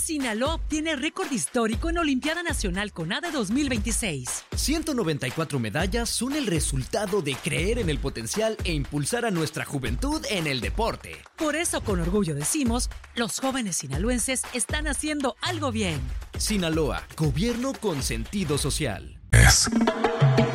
Sinaloa obtiene récord histórico en Olimpiada Nacional CONADE 2026. 194 medallas son el resultado de creer en el potencial e impulsar a nuestra juventud en el deporte. Por eso, con orgullo decimos, los jóvenes sinaloenses están haciendo algo bien. Sinaloa, gobierno con sentido social.